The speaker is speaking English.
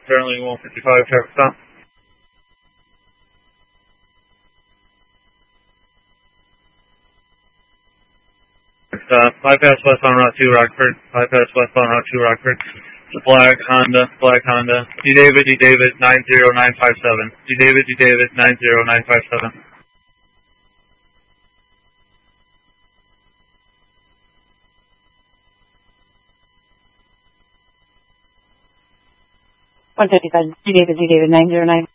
Currently 155, traffic stop. Bypass westbound Route 2 Rockford. Bypass westbound Route 2 Rockford. Black Honda. D David 90957. D David 90957. 155. D David 909.